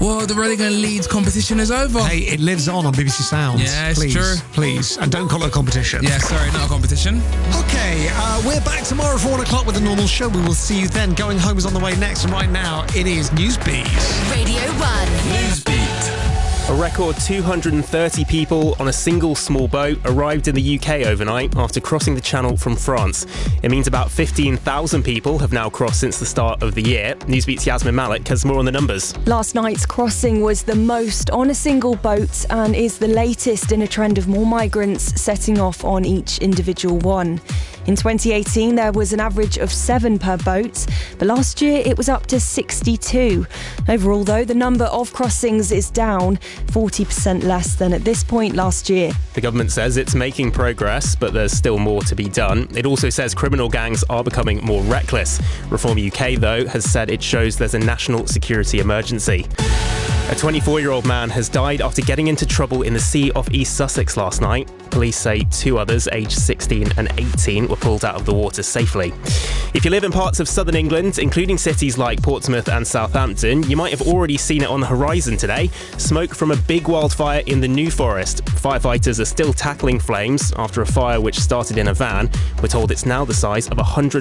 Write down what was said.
Well, the Reading Leeds competition is over. Hey, it lives on BBC Sounds. Yeah, it's please, true. Please. And don't call it a competition. Yeah, sorry, not a competition. Okay, we're back tomorrow for 1 o'clock with a normal show. We will see you then. Going Home is on the way next. And right now, it is Newsbeat. Radio 1. Newsbeat. A record 230 people on a single small boat arrived in the UK overnight after crossing the Channel from France. It means about 15,000 people have now crossed since the start of the year. Newsbeat's Yasmin Malik has more on the numbers. Last night's crossing was the most on a single boat and is the latest in a trend of more migrants setting off on each individual one. In 2018, there was an average of 7 per boat, but last year it was up to 62. Overall, though, the number of crossings is down 40% less than at this point last year. The government says it's making progress, but there's still more to be done. It also says criminal gangs are becoming more reckless. Reform UK, though, has said it shows there's a national security emergency. A 24-year-old man has died after getting into trouble in the sea off East Sussex last night. Police say 2 others, aged 16 and 18, were pulled out of the water safely. If you live in parts of southern England, including cities like Portsmouth and Southampton, you might have already seen it on the horizon today. Smoke from a big wildfire in the New Forest. Firefighters are still tackling flames after a fire which started in a van. We're told it's now the size of 100